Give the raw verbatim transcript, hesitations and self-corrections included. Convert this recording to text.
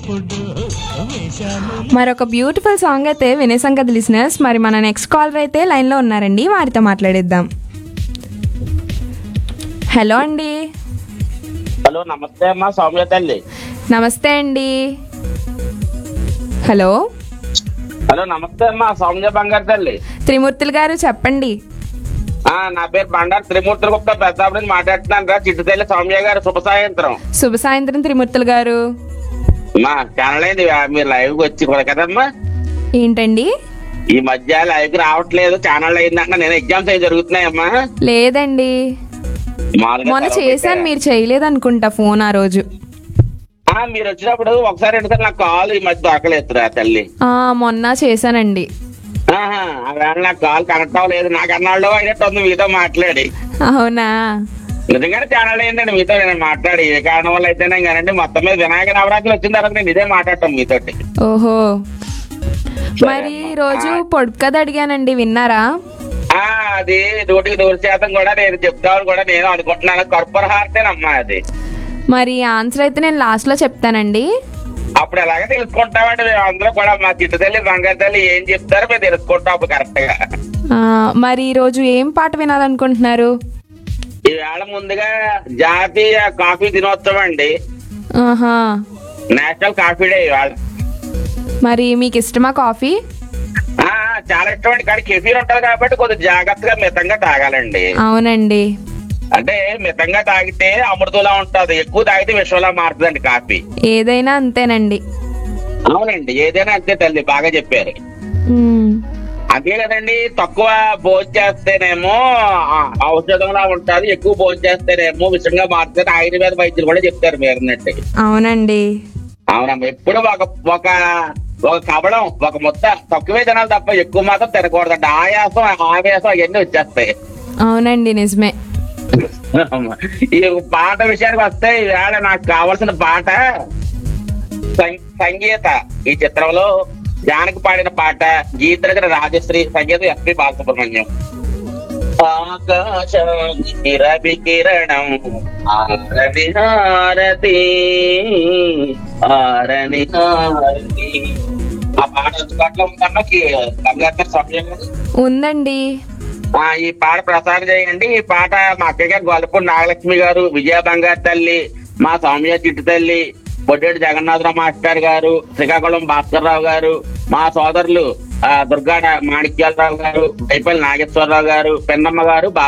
మరొక beautiful song అయితే వినేసాం కదా లిసనర్స్. మరి మన నెక్స్ట్ కాలర్ అయితే లైన్లో ఉన్నారండి, వారితో మాట్లాడేద్దాం. హలో అండి. హలో, నమస్తే అమ్మా సౌమ్య తల్లి. నమస్తే అండి. హలో హలో నమస్తే అమ్మా సౌమ్య బంగారు తల్లి. త్రిమూర్తులు గారు చెప్పండి. ఆ నా పేరు బండారు త్రిమూర్తులు గుప్తా పెద్దాపురం నుంచి మాట్లాడుతున్నాను రా. చిట్టు తల్లి సౌమ్య గారు, శుభ సాయంత్రం. శుభ సాయంత్రం త్రిమూర్తులు గారు. మా ఛానల్ అయింది మీరు లైవ్ కి వచ్చి కూడా కదమ్మా. ఏంటండి ఈ మధ్య లైవ్ కి రావట్లేదు, ఛానల్ అయిందంటే నేను ఎగ్జామ్స్ అవి జరుగుతున్నాయమ్మా. లేదండి, మామూలుగా మొన్న సెలవు చేశాను, పెట్టా. మీరు చేయలేదు అనుకుంటా ఫోన్ ఆ రోజు. ఆ, మీరు వచ్చినప్పుడు ఒకసారి రెండుసారి నాకు కాల్ ఈ మధ్య దొరకలేదురా తల్లి. ఆ మొన్న చేశానండి. ఆహా, అవేళ నాకు కాల్ కనెక్ట్ అవ్వలేదు. నాకు అన్నాళ్ళు అయినట్టు ఉంది మీతో మాట్లాడి. అవునా? నిజంగానే ఛానల్ అయిందండి మీతో నేను మాట్లాడి. ఏ కారణం వల్ల అయితేనే కానండి, మొత్తం మీద వినాయక నవరాత్రులు వచ్చిన తర్వాత నేను ఇదే మాట్లాడటం మీతోటి. ఓహో, మరి ఈ రోజు పొడుపు కథ అడిగానండి, విన్నారా? ఆ అది నూటికి నూరు శాతం కూడా నేను చెప్తామని కూడా నేను అనుకుంటున్నాను. కర్పూర హారతేనమ్మా అది. మరి ఆన్సర్ అయితే నేను లాస్ట్ లో చెప్తానండి. అప్పుడు ఎలాగ తెలుసుకుంటామండి మేము అందరూ కూడా. మా చిట్టు తల్లి బంగారు తల్లి ఏం చెప్తారో మేము తెలుసుకుంటాం అప్పుడు కరెక్ట్ గా. ఆ, మరి ఈ రోజు ఏం పాట వినాలనుకుంటున్నారు? ఈవేళ ముందుగా జాతీయ కాఫీ దినోత్సవం అండి. ఆహా, నేషనల్ కాఫీ డే ఇవాళ. మరి మీకు ఇష్టమా కాఫీ? ఆ, చాలా ఇష్టం అండి. కానీ కెఫీన్ ఉంటది కాబట్టి కొద్దిగా జాగ్రత్తగా మితంగా తాగాలండి. అవునండి. అంటే మితంగా తాగితే అమృతంలా ఉంటది, ఎక్కువ తాగితే విషంలా మారుతుందండి కాఫీ. ఏదైనా అంతేనండి. అవునండి, ఏదైనా అంతే తల్లి, బాగా చెప్పారు. ఉమ్, అంతే కదండి. తక్కువ భోజనం చేస్తేనేమో ఆ, ఔషధంలా ఉంటది, ఎక్కువ భోజనం చేస్తేనేమో విషంగా మారుతుంది. ఆయుర్వేద వైద్యులు కూడా చెప్తారు మీరు అన్నట్టు. అవునండి. అవునమ్మా, ఎప్పుడు ఒక ఒక ఒక కవడం ఒక ముద్ద తక్కువే తినాలి తప్ప ఎక్కువ మాత్రం తినకూడదండి. ఆయాసం ఆవేశం అవన్నీ వచ్చేస్తాయి. అవునండి, నిజమే. ఈ పాట విషయానికి వస్తే ఈవేళ నాకు కావాల్సిన పాట సం- సంగీత. ఈ చిత్రంలో జానకి పాడిన పాట, గీత రాజశ్రీ, సంగీతం ఎస్పి బాలసుబ్రహ్మణ్యం. ఆకాశానికి రవి కిరణం ఆరని హారతి ఆరని హారతి. ఆ పాట అందుబాటులో ఉందమ్మా బంగారు సమయం. ఉందండి. ఆ ఈ పాట ప్రసారం చేయండి. ఈ పాట మా అక్కయ్య గారు గొల్లపూడి నాగలక్ష్మి గారు, విజయ బంగారు తల్లి, మా సౌమ్య చిట్టు తల్లి, బొడ్డేటి జగన్నాథరావు మాస్టర్ గారు, శ్రీకాకుళం భాస్కర్ రావు గారు, మా సోదరులు ఆ దుర్గా మాణిక్యాలరావు గారు, బైపల్లి నాగేశ్వరరావు గారు, పెన్నమ్మ గారు,